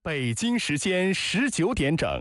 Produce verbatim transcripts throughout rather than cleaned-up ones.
北京时间十九点整。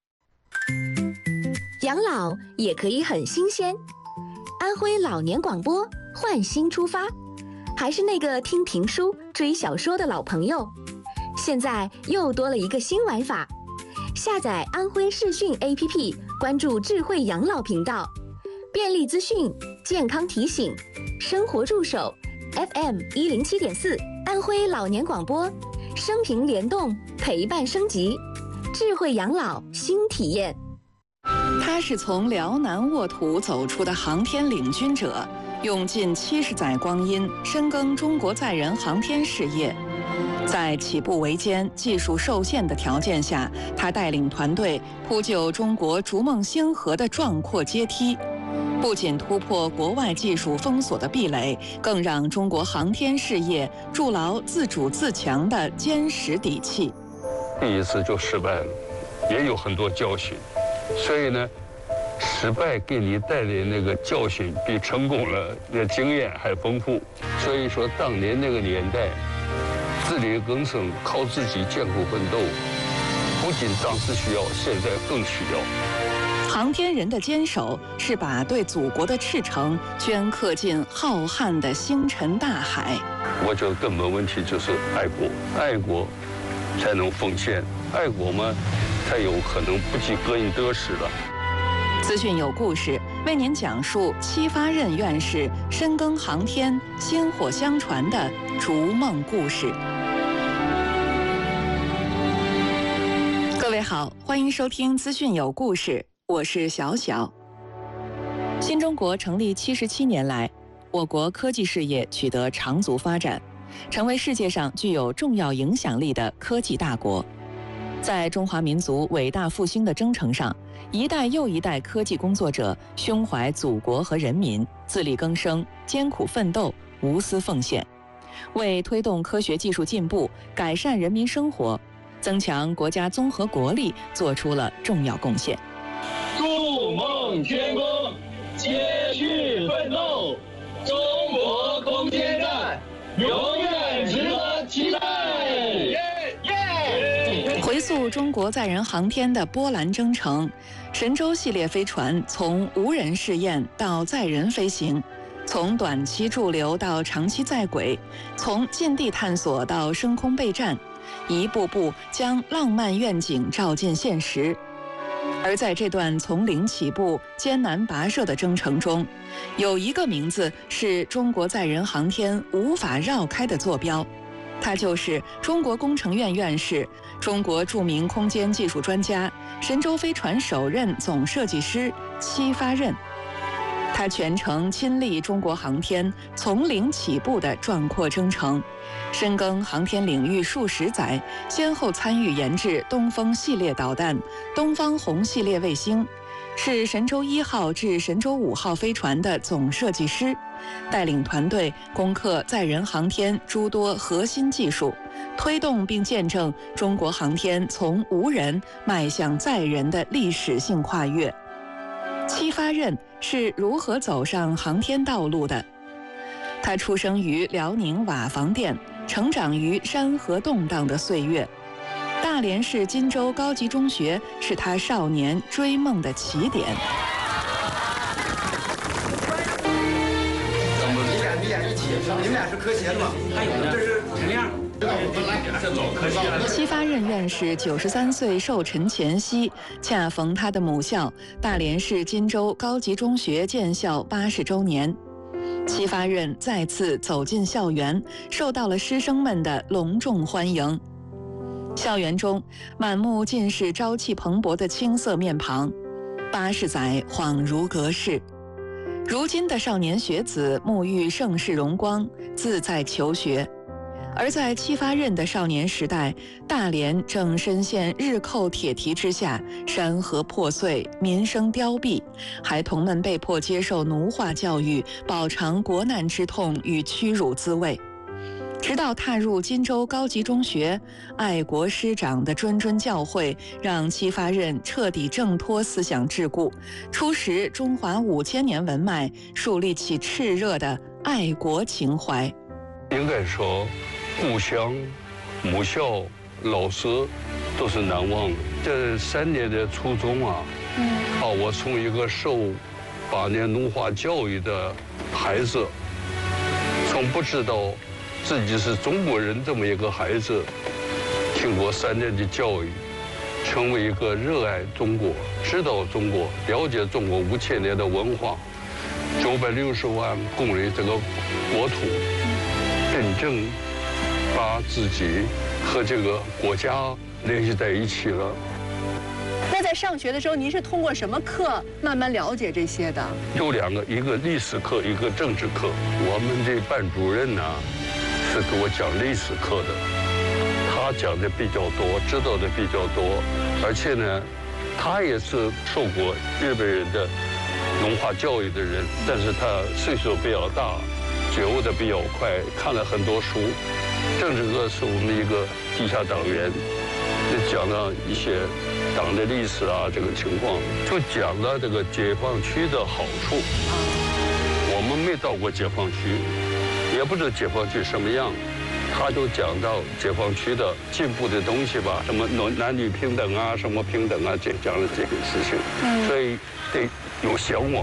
养老也可以很新鲜。安徽老年广播换新出发，还是那个听评书、追小说的老朋友，现在又多了一个新玩法。下载安徽视讯 A P P， 关注智慧养老频道，便利资讯、健康提醒、生活助手 F M 一零七点四，安徽老年广播，生平联动，陪伴升级，智慧养老新体验。 他是从辽南沃土走出的航天领军者，用近七十载光阴深耕中国载人航天事业。在起步维艰、技术受限的条件下，他带领团队铺就中国逐梦星河的壮阔阶梯，不仅突破国外技术封锁的壁垒，更让中国航天事业筑牢自主自强的坚实底气。 第一次就失败了，也有很多教训，所以呢，失败给你带来那个教训比成功了的经验还丰富。所以说，当年那个年代，自力更生，靠自己艰苦奋斗，不仅当时需要，现在更需要。 航天人的坚守是把对祖国的赤诚镌刻进浩瀚的星辰大海。 我觉得根本问题就是爱国，爱国才能奉献，爱国嘛，才有可能不计膈应得失了。 资讯有故事，为您讲述戚发轫院士深耕航天、薪火相传的逐梦故事。各位好，欢迎收听资讯有故事，我是小小。新中国成立七十七年来，我国科技事业取得长足发展，成为世界上具有重要影响力的科技大国。在中华民族伟大复兴的征程上，一代又一代科技工作者胸怀祖国和人民，自力更生，艰苦奋斗，无私奉献，为推动科学技术进步，改善人民生活，增强国家综合国力做出了重要贡献。 筑梦天宫，接续奋斗，中国空间站永远值得期待。 回溯中国载人航天的波澜征程，神舟系列飞船从无人试验到载人飞行，从短期驻留到长期在轨，从近地探索到升空备战，一步步将浪漫愿景照进现实。而在这段从零起步、艰难跋涉的征程中，有一个名字是中国载人航天无法绕开的坐标，他就是中国工程院院士、中国著名空间技术专家、神舟飞船首任总设计师戚发轫。他全程亲历中国航天从零起步的壮阔征程，深耕航天领域数十载，先后参与研制东风系列导弹、东方红系列卫星，是神舟一号至神舟五号飞船的总设计师，带领团队攻克载人航天诸多核心技术，推动并见证中国航天从无人迈向载人的历史性跨越。戚发轫是如何走上航天道路的？他出生于辽宁瓦房店，成长于山河动荡的岁月。大连市金州高级中学是他少年追梦的起点。 你俩你俩一起，你们俩是科协的吗？还有呢，这是陈亮。 戚发轫院士九十三岁寿辰前夕，恰逢他的母校大连市金州高级中学建校八十周年。戚发轫再次走进校园，受到了师生们的隆重欢迎。校园中满目尽是朝气蓬勃的青涩面庞，八十载恍如隔世。如今的少年学子沐浴盛世荣光，自在求学。而在戚发轫的少年时代，大连正深陷日寇铁蹄之下，山河破碎，民生凋敝，孩童们被迫接受奴化教育，饱尝国难之痛与屈辱滋味。直到踏入金州高级中学，爱国师长的谆谆教诲让戚发轫彻底挣脱思想桎梏，初识中华五千年文脉，树立起炽热的爱国情怀。 应该说，故乡、母校、 老师都是难忘的。这三年的初中啊，嗯，啊，我从一个受八年农化教育的孩子，从不知道自己是中国人这么一个孩子，经过三年的教育，成为一个热爱中国、知道中国、了解中国五千年的文化、九百六十万公里这个国土，真正把自己和这个国家联系在一起了。 那在上学的时候，您是通过什么课慢慢了解这些的？ 有两个，一个历史课，一个政治课。我们这班主任呢，是给我讲历史课的，他讲的比较多，知道的比较多，而且呢，他也是受过日本人的农化教育的人，但是他岁数比较大，觉悟的比较快，看了很多书。政治课是我们一个地下党员，就讲了一些党的历史啊，这个情况，就讲了这个解放区的好处。我们没到过解放区，也不知道解放区什么样，他就讲到解放区的进步的东西吧，什么男男女平等啊，什么平等啊，这讲了这个事情，所以得有向往。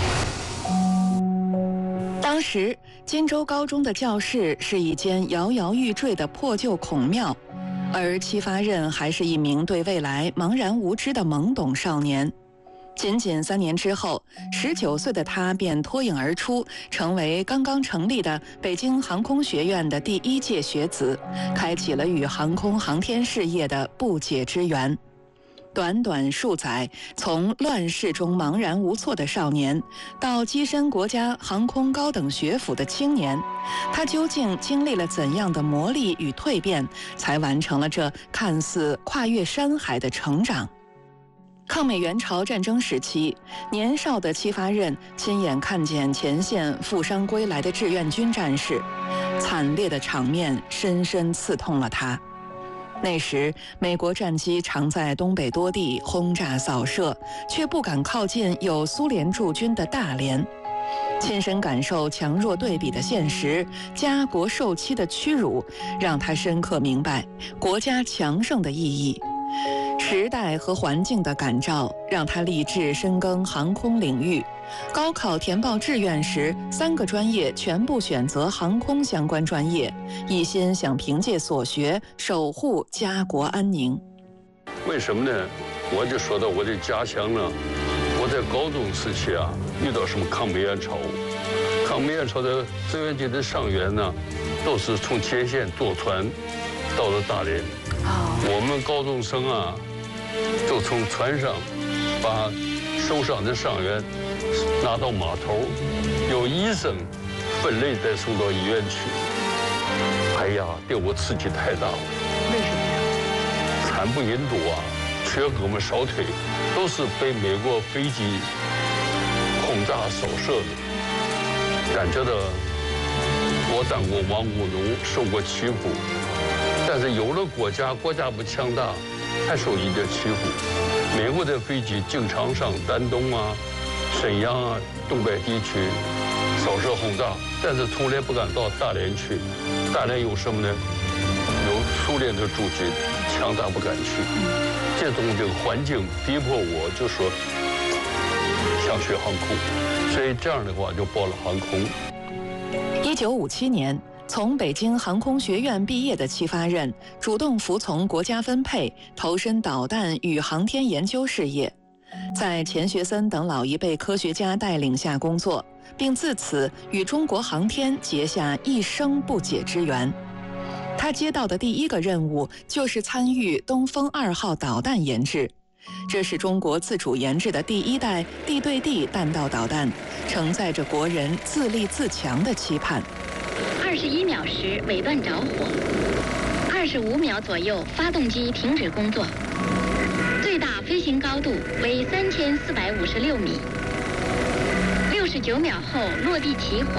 当时金州高中的教室是一间摇摇欲坠的破旧孔庙，而戚发轫还是一名对未来茫然无知的懵懂少年。仅仅三年之后，十九岁的他便脱颖而出，成为刚刚成立的北京航空学院的第一届学子，开启了与航空航天事业的不解之缘。短短数载，从乱世中茫然无措的少年，到跻身国家航空高等学府的青年，他究竟经历了怎样的磨砺与蜕变，才完成了这看似跨越山海的成长？抗美援朝战争时期，年少的戚发轫亲眼看见前线负伤归来的志愿军战士，惨烈的场面深深刺痛了他。那时，美国战机常在东北多地轰炸扫射，却不敢靠近有苏联驻军的大连。亲身感受强弱对比的现实，家国受欺的屈辱，让他深刻明白国家强盛的意义。时代和环境的感召，让他立志深耕航空领域。高考填报志愿时，三个专业全部选择航空相关专业，一心想凭借所学守护家国安宁。 为什么呢？我就说到我的家乡了。我在高中时期啊，遇到什么抗美援朝，抗美援朝的志愿军的伤员呢，都是从前线坐船到了大连。我们高中生啊，就从船上把受伤的伤员拿到码头，由医生分类再送到医院去。哎呀，对我刺激太大了。 为什么呀？ 惨不忍睹啊！缺胳膊少腿，都是被美国飞机轰炸扫射的。感觉到我当过亡国奴，受过欺负，但是有了国家，国家不强大，还受一点欺负。美国的飞机经常上丹东啊、沈阳啊、东北地区扫射轰炸，但是从来不敢到大连去。大连有什么呢？有苏联的驻军，强大不敢去。这种这个环境逼迫我，就说想学航空，所以这样的话就报了航空。 一九五七年，从北京航空学院毕业的戚发轫，主动服从国家分配，投身导弹与航天研究事业，在钱学森等老一辈科学家带领下工作，并自此与中国航天结下一生不解之缘。他接到的第一个任务就是参与东风二号导弹研制，这是中国自主研制的第一代地对地弹道导弹，承载着国人自立自强的期盼。 二十一秒时尾段着火，二十五秒左右发动机停止工作，最大飞行高度为三千四百五十六米，六十九秒后落地起火。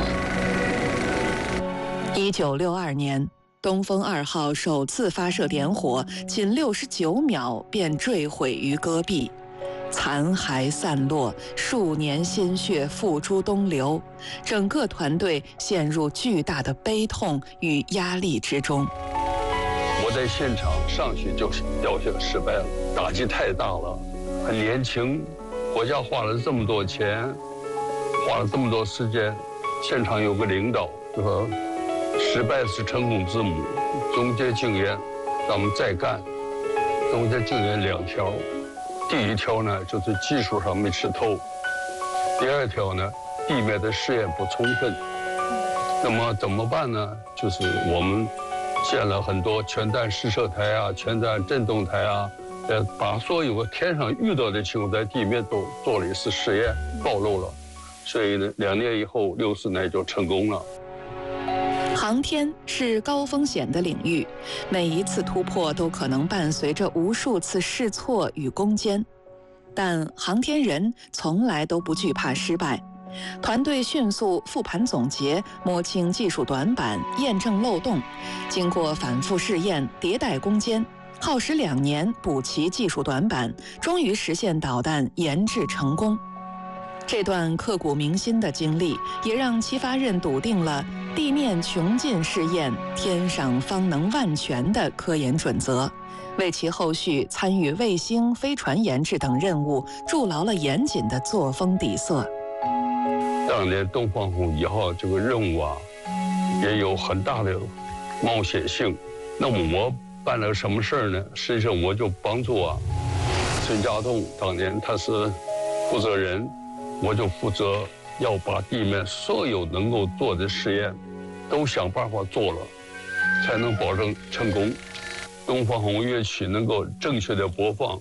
一九六二年，东风二号首次发射点火，仅六十九秒便坠毁于戈壁，残骸散落，数年鲜血付诸东流，整个团队陷入巨大的悲痛与压力之中。 我在现场上去就掉下失败了，打击太大了。很年轻，国家花了这么多钱，花了这么多时间，现场有个领导就说，失败是成功之母，总结经验，咱们再干。总结经验两条，第一条呢就是技术上没吃透，第二条呢地面的试验不充分。那么怎么办呢？就是我们建了很多全弹试射台啊、全弹震动台啊，呃，把所有天上遇到的情况在地面都做了一次试验，暴露了。所以呢，两年以后，六四年就成功了。 航天是高风险的领域，每一次突破都可能伴随着无数次试错与攻坚，但航天人从来都不惧怕失败。团队迅速复盘总结，摸清技术短板，验证漏洞，经过反复试验，迭代攻坚，耗时两年补齐技术短板，终于实现导弹研制成功。这段刻骨铭心的经历，也让戚发轫笃定了地面穷尽试验，天上方能万全的科研准则，为其后续参与卫星、飞船研制等任务筑牢了严谨的作风底色。 当年东方红一号这个任务啊，也有很大的冒险性。那么我办了什么事儿呢？实际上我就帮助啊，孙家栋当年他是负责人，我就负责要把地面所有能够做的实验，都想办法做了，才能保证成功。东方红乐曲能够正确的播放。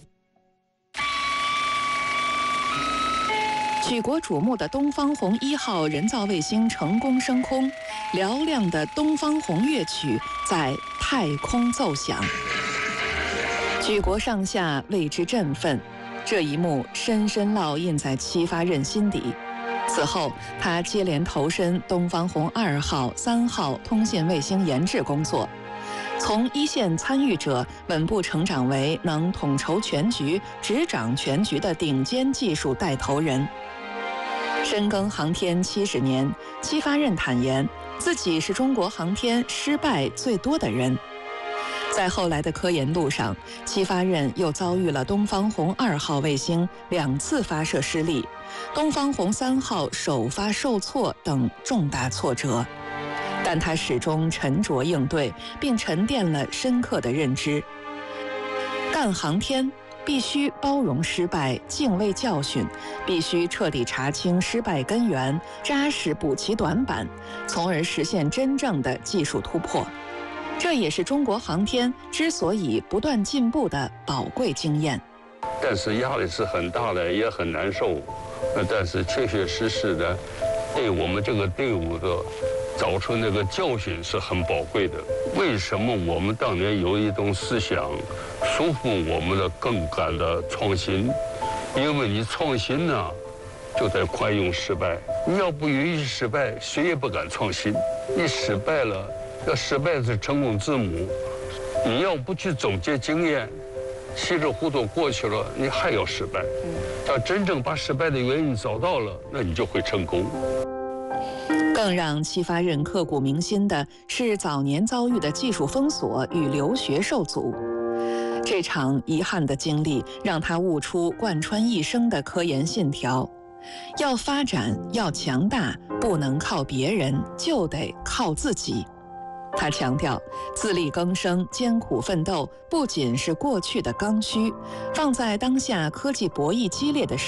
举国瞩目的东方红一号人造卫星成功升空，嘹亮的东方红乐曲在太空奏响，举国上下为之振奋。这一幕深深烙印在戚发轫心底。此后，他接连投身东方红二号、三号通信卫星研制工作，从一线参与者稳步成长为能统筹全局、执掌全局的顶尖技术带头人。深耕航天七十年，戚发轫坦言，自己是中国航天失败最多的人。在后来的科研路上，戚发轫又遭遇了东方红二号卫星两次发射失利、东方红三号首发受挫等重大挫折，但他始终沉着应对，并沉淀了深刻的认知。干航天必须包容失败，敬畏教训，必须彻底查清失败根源，扎实补齐短板，从而实现真正的技术突破。这也是中国航天之所以不断进步的宝贵经验。 但是压力是很大的，也很难受。但是确确实实的，对我们这个队伍的找出那个教训是很宝贵的。为什么我们当年有一种思想束缚我们的更感的创新？因为你创新呢，就得宽容失败。你要不允许失败，谁也不敢创新。你失败了，要失败是成功之母。你要不去总结经验，稀里糊涂过去了，你还要失败。要真正把失败的原因找到了，那你就会成功。 更让戚发轫刻骨铭心的是早年遭遇的技术封锁与留学受阻。这场遗憾的经历让他悟出贯穿一生的科研信条：要发展，要强大，不能靠别人，就得靠自己。他强调，自力更生、艰苦奋斗不仅是过去的刚需，放在当下科技博弈激烈的时